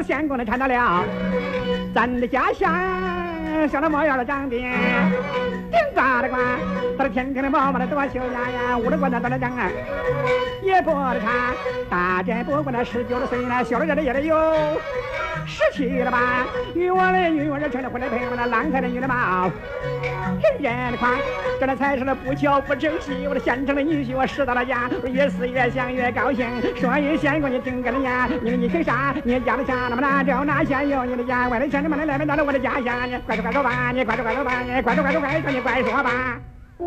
县公的看到了，咱的家乡像那模样的长的，顶挂的挂，他的天天的毛毛的多秀呀，屋里管他多的长啊，也不的差，大姐不管他19岁了，小的人的也得有17了吧，与我的女儿成了婚的配我那郎才的女的嘛，人的夸，这才是那不巧不珍惜，我的县城的女婿我拾到了家，我越思越想越高兴，说一县公你顶个的呀，你凭啥？你家的家那么大，就拿县有你的家，我的钱他妈的来没到了我的家乡，你快说吧，你快说吧，你快说你快说吧。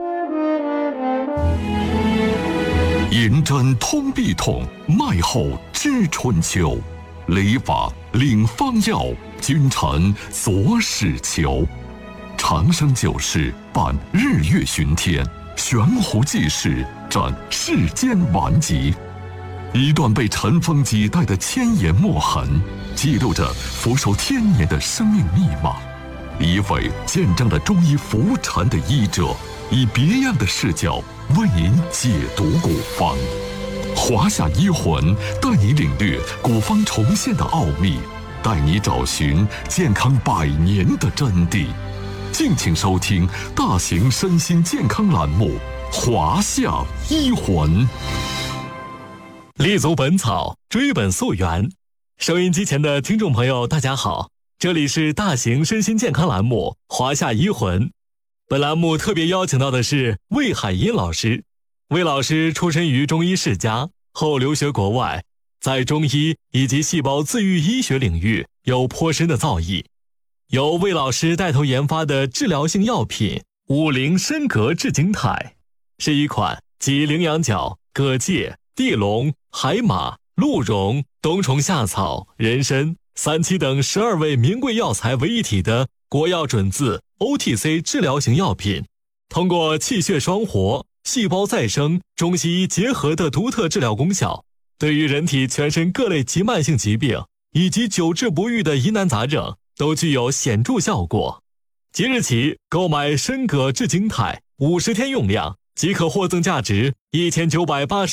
银针通臂痛，脉后知春秋。礼法领方药，君臣佐使求。长生久视，伴日月巡天；悬壶济世，展世间顽疾。一段被尘封几代的千言墨痕，记录着佛手千年的生命密码。一位见证了中医浮沉的医者，以别样的视角为您解读古方。华夏医魂带你领略古方重现的奥秘，带你找寻健康100年的真谛。敬请收听大型身心健康栏目《华夏医魂》。 立足本草，追本溯源。收音机前的听众朋友，大家好，这里是大型身心健康栏目《华夏医魂》。本栏目特别邀请到的是魏海英老师。魏老师出身于中医世家，后留学国外，在中医以及细胞自愈医学领域有颇深的造诣。由魏老师带头研发的治疗性药品五苓参葛炙精肽，是一款集羚羊角、葛芥、地龙、海马、鹿茸、冬虫夏草、人参、三七等12味名贵药材为一体的国药准字 OTC 治疗型药品，通过气血双活、细胞再生、中西医结合的独特治疗功效，对于人体全身各类急慢性疾病以及久治不愈的疑难杂症都具有显著效果。即日起购买参葛炙精肽50天用量即可获赠价值1980